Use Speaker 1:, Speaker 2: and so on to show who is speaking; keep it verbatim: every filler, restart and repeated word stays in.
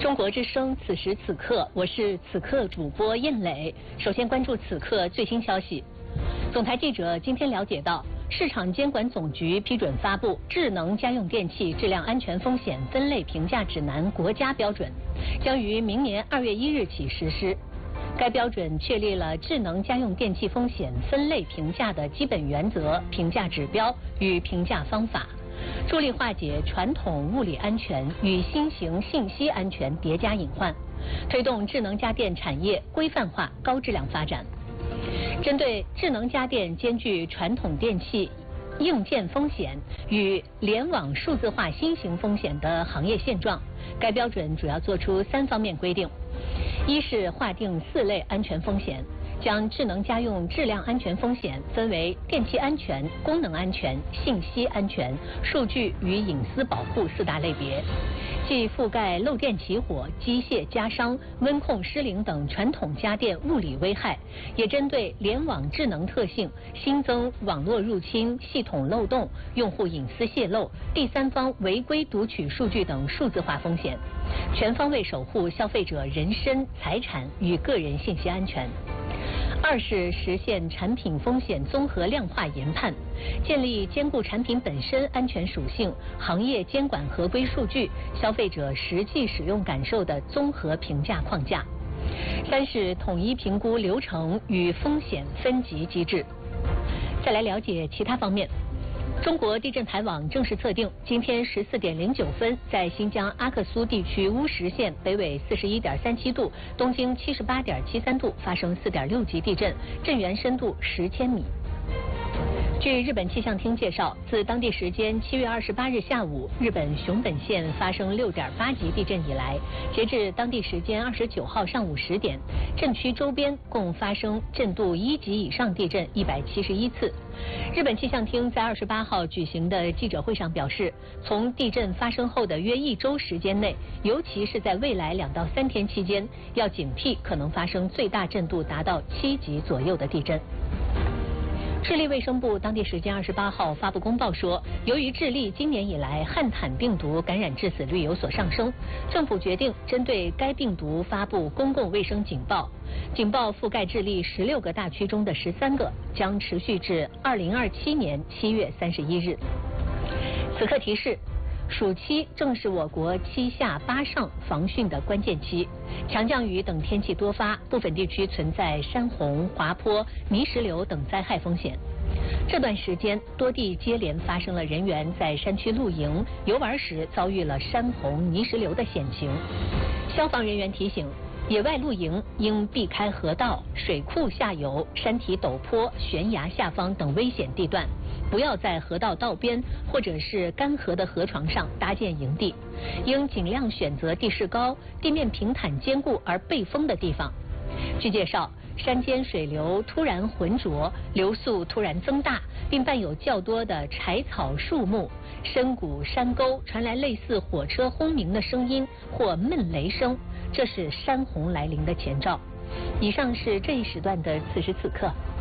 Speaker 1: 中国之声，此时此刻，我是此刻主播燕磊。首先关注此刻最新消息。总台记者今天了解到，市场监管总局批准发布《智能家用电器质量安全风险分类评价指南》国家标准，将于明年二月一日起实施。该标准确立了智能家用电器风险分类评价的基本原则、评价指标与评价方法，助力化解传统物理安全与新型信息安全叠加隐患，推动智能家电产业规范化、高质量发展。针对智能家电兼具传统电器硬件风险与联网数字化新型风险的行业现状，该标准主要作出三方面规定：一是划定四类安全风险，将智能家用质量安全风险分为电气安全、功能安全、信息安全、数据与隐私保护四大类别，既覆盖漏电起火、机械夹伤、温控失灵等传统家电物理危害，也针对联网智能特性新增网络入侵、系统漏洞、用户隐私泄露、第三方违规读取数据等数字化风险，全方位守护消费者人身、财产与个人信息安全。二是实现产品风险综合量化研判，建立兼顾产品本身安全属性、行业监管合规数据、消费者实际使用感受的综合评价框架。三是统一评估流程与风险分级机制。再来了解其他方面。中国地震台网正式测定，今天十四点零九分，在新疆阿克苏地区乌什县北纬四十一点三七度、东经七十八点七三度发生四点六级地震，震源深度十千米。据日本气象厅介绍，自当地时间七月二十八日下午，日本熊本县发生六点八级地震以来，截至当地时间二十九号上午十点，震区周边共发生震度一级以上地震一百七十一次。日本气象厅在二十八号举行的记者会上表示，从地震发生后的约一周时间内，尤其是在未来两到三天期间，要警惕可能发生最大震度达到七级左右的地震。智利卫生部当地时间二十八号发布公报说，由于智利今年以来汉坦病毒感染致死率有所上升，政府决定针对该病毒发布公共卫生警报。警报覆盖智利十六个大区中的十三个，将持续至二零二七年七月三十一日。此刻提示。暑期正是我国七下八上防汛的关键期，强降雨等天气多发，部分地区存在山洪、滑坡、泥石流等灾害风险。这段时间，多地接连发生了人员在山区露营、游玩时遭遇了山洪、泥石流的险情。消防人员提醒，野外露营应避开河道、水库下游、山体陡坡、悬崖下方等危险地段，不要在河道道边或者是干涸的河床上搭建营地，应尽量选择地势高、地面平坦坚固而背风的地方。据介绍，山间水流突然浑浊，流速突然增大，并伴有较多的柴草、树木，深谷、山沟传来类似火车轰鸣的声音或闷雷声，这是山洪来临的前兆。以上是这一时段的此时此刻。